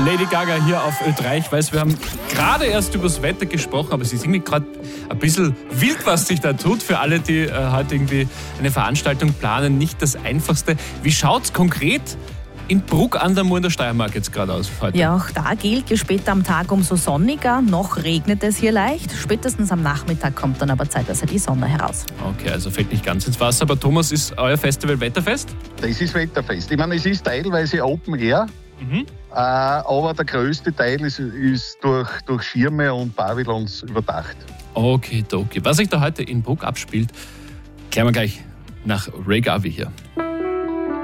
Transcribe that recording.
Lady Gaga hier auf Ö3. Ich weiß, wir haben gerade erst über das Wetter gesprochen, aber es ist irgendwie gerade ein bisschen wild, was sich da tut. Für alle, die heute irgendwie eine Veranstaltung planen, nicht das Einfachste. Wie schaut es konkret in Bruck an der Mur in der Steiermark jetzt gerade aus heute? Ja, auch da gilt, je später am Tag, umso sonniger. Noch regnet es hier leicht. Spätestens am Nachmittag kommt dann aber zeitweise die Sonne heraus. Okay, also fällt nicht ganz ins Wasser. Aber Thomas, ist euer Festival wetterfest? Das ist wetterfest. Ich meine, es ist teilweise Open Air, aber der größte Teil ist durch Schirme und Pavillons überdacht. Okay. Was sich da heute in Bruck abspielt, klären wir gleich nach Ray Garvey hier.